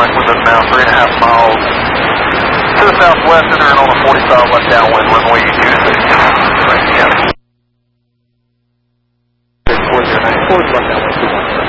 contact with us now, 3.5 miles to the southwest, entering on a 45 left downwind runway 26. Right, yeah. 409, 40 left downwind 26.